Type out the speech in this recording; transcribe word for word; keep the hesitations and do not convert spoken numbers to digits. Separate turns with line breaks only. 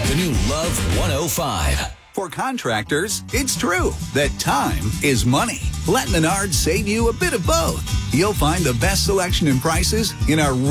The new Love one oh five.
For contractors, it's true that time is money. Let Menards save you a bit of both. You'll find the best selection and prices in our